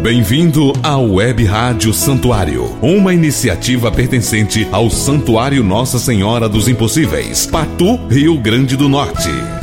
Bem-vindo ao Web Rádio Santuário, uma iniciativa pertencente ao Santuário Nossa Senhora dos Impossíveis, Patu, Rio Grande do Norte.